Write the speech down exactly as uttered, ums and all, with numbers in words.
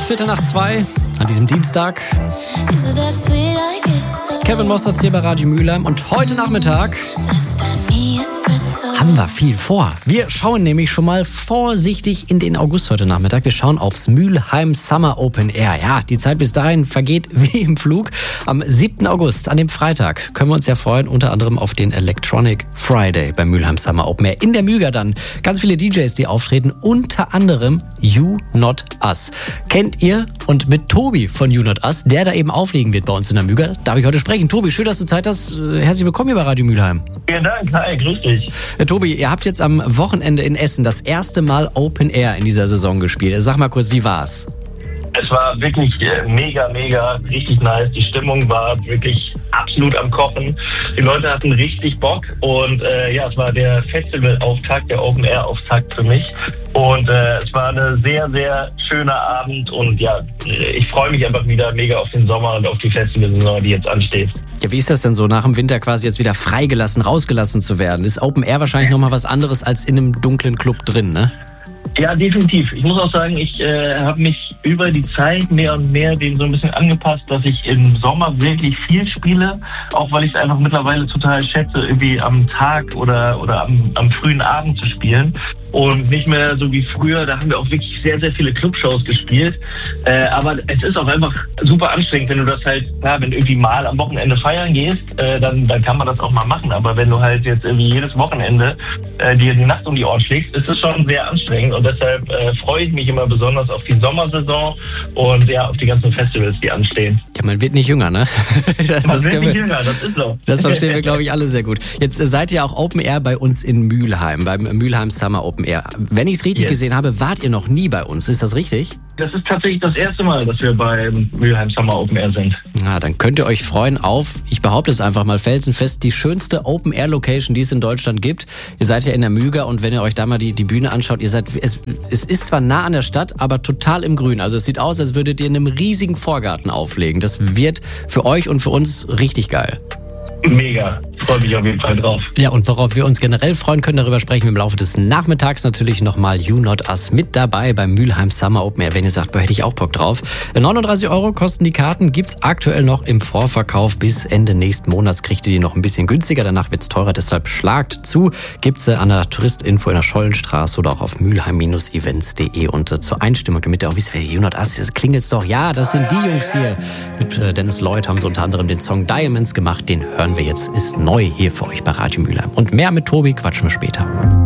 Viertel nach zwei an diesem Dienstag. Kevin Mossertz hier bei Radio Mülheim und heute Nachmittag haben wir viel vor. Wir schauen nämlich schon mal vorsichtig in den August heute Nachmittag. Wir schauen aufs Mülheim Summer Open Air. Ja, die Zeit bis dahin vergeht wie im Flug. Am siebten August, an dem Freitag, können wir uns ja freuen, unter anderem auf den Electronic Friday beim Mülheim Summer Open Air. In der Müger dann ganz viele D Js, die auftreten, unter anderem You Not Us. Kennt ihr? Und mit Tobi von You Not Us, der da eben auflegen wird bei uns in der Müger, darf ich heute sprechen. Tobi, schön, dass du Zeit hast. Herzlich willkommen hier bei Radio Mülheim. Vielen Dank, hi, grüß dich. Tobi, ihr habt jetzt am Wochenende in Essen das erste Mal Open Air in dieser Saison gespielt. Sag mal kurz, wie war's? Es war wirklich mega, mega, richtig nice. Die Stimmung war wirklich absolut am Kochen. Die Leute hatten richtig Bock und äh, ja, es war der Festivalauftakt, der Open Air Auftakt für mich. Und äh, es war ein sehr, sehr schöner Abend und ja, ich freue mich einfach wieder mega auf den Sommer und auf die Festivalsaison, die jetzt ansteht. Ja, wie ist das denn so, nach dem Winter quasi jetzt wieder freigelassen, rausgelassen zu werden? Ist Open Air wahrscheinlich nochmal was anderes als in einem dunklen Club drin, ne? Ja, definitiv. Ich muss auch sagen, ich äh, habe mich über die Zeit mehr und mehr dem so ein bisschen angepasst, dass ich im Sommer wirklich viel spiele, auch weil ich es einfach mittlerweile total schätze, irgendwie am Tag oder oder am, am frühen Abend zu spielen und nicht mehr so wie früher. Da haben wir auch wirklich sehr, sehr viele Clubshows gespielt, äh, aber es ist auch einfach super anstrengend, wenn du das halt, klar, wenn du irgendwie mal am Wochenende feiern gehst, äh, dann, dann kann man das auch mal machen, aber wenn du halt jetzt irgendwie jedes Wochenende äh, dir die Nacht um die Ohren schlägst, ist es schon sehr anstrengend. Und deshalb äh, freue ich mich immer besonders auf die Sommersaison und ja, auf die ganzen Festivals, die anstehen. Ja, man wird nicht jünger, ne? das, man das wird nicht wir, jünger, das ist so. Das verstehen wir, glaube ich, alle sehr gut. Jetzt äh, seid ihr auch Open Air bei uns in Mülheim, beim Mülheim Summer Open Air. Wenn ich es richtig yes. gesehen habe, wart ihr noch nie bei uns. Ist das richtig? Das ist tatsächlich das erste Mal, dass wir beim Mülheim Summer Open Air sind. Na, dann könnt ihr euch freuen auf, ich behaupte es einfach mal felsenfest, die schönste Open Air Location, die es in Deutschland gibt. Ihr seid ja in der Müger und wenn ihr euch da mal die, die Bühne anschaut, ihr seid, es, es ist zwar nah an der Stadt, aber total im Grün. Also es sieht aus, als würdet ihr in einem riesigen Vorgarten auflegen. Das wird für euch und für uns richtig geil. Mega, freue mich auf jeden Fall drauf. Ja, und worauf wir uns generell freuen können, darüber sprechen wir im Laufe des Nachmittags natürlich nochmal You Not Us mit dabei beim Mülheim Summer Open Air. Wenn ihr sagt, boah, hätte ich auch Bock drauf. neununddreißig Euro kosten die Karten, gibt's aktuell noch im Vorverkauf. Bis Ende nächsten Monats kriegt ihr die noch ein bisschen günstiger, danach wird's teurer, deshalb schlagt zu. Gibt's an der Touristinfo in der Schollenstraße oder auch auf mülheim Bindestrich events punkt de. Und äh, zur Einstimmung, damit ihr auch wisst, wer You Not Us ist, klingelt's doch. Ja, das sind die Jungs hier. Mit äh, Dennis Lloyd haben sie unter anderem den Song Diamonds gemacht, den hören wir jetzt, ist neu hier für euch bei Radio Mülheim. Und mehr mit Tobi quatschen wir später.